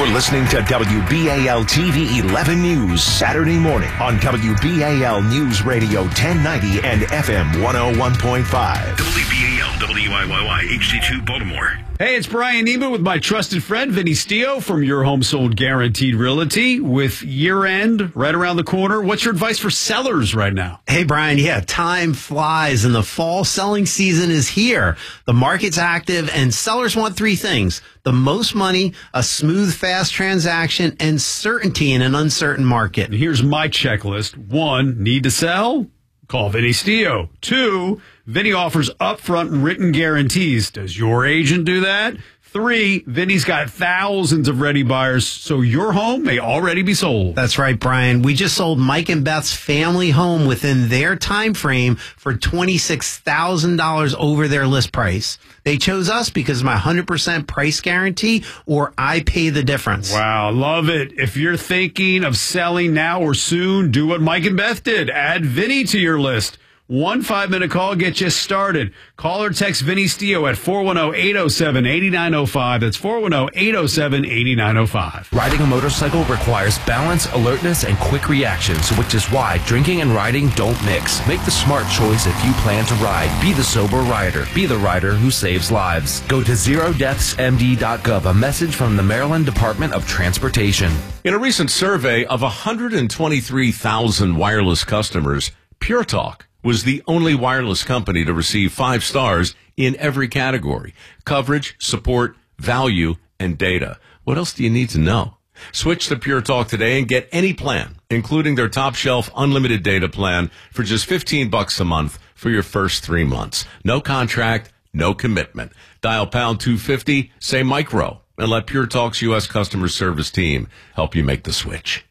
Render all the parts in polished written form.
You're listening to WBAL TV 11 News Saturday morning on WBAL News Radio 1090 and FM 101.5. WBAL WIYY HD2 Baltimore. Hey, it's Brian Neiman with my trusted friend Vinny Stio from Your Home Sold Guaranteed Realty. With year end right around the corner, what's your advice for sellers right now? Hey, Brian, time flies and the fall selling season is here. The market's active and sellers want three things: the most money, a smooth, fast transaction, and certainty in an uncertain market. And here's my checklist. 1, need to sell? Call Vinny Stio. 2, Vinny offers upfront written guarantees. Does your agent do that? 3, Vinny's got thousands of ready buyers, so your home may already be sold. That's right, Brian. We just sold Mike and Beth's family home within their time frame for $26,000 over their list price. They chose us because of my 100% price guarantee, or I pay the difference. Wow, love it. If you're thinking of selling now or soon, do what Mike and Beth did. Add Vinny to your list. 1 5-minute call gets you started. Call or text Vinny Stio at 410-807-8905. That's 410-807-8905. Riding a motorcycle requires balance, alertness, and quick reactions, which is why drinking and riding don't mix. Make the smart choice if you plan to ride. Be the sober rider. Be the rider who saves lives. Go to zerodeathsmd.gov, a message from the Maryland Department of Transportation. In a recent survey of 123,000 wireless customers, Pure Talk was the only wireless company to receive 5 stars in every category: coverage, support, value, and data. What else do you need to know? Switch to Pure Talk today and get any plan, including their top shelf unlimited data plan, for just $15 a month for your first 3 months. No contract, no commitment. Dial pound 250, say micro, and let Pure Talk's U.S. customer service team help you make the switch.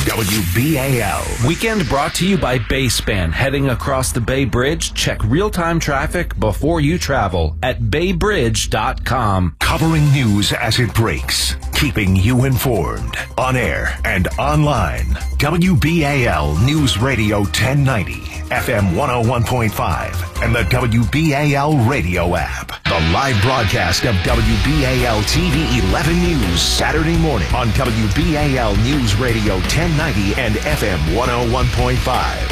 WBAL. Weekend brought to you by Bayspan. Heading across the Bay Bridge? Check real-time traffic before you travel at baybridge.com. Covering news as it breaks. Keeping you informed. On air and online. WBAL News Radio 1090. FM 101.5. And the WBAL radio app. The live broadcast of WBAL TV 11 News Saturday morning on WBAL News Radio 1090 and FM 101.5.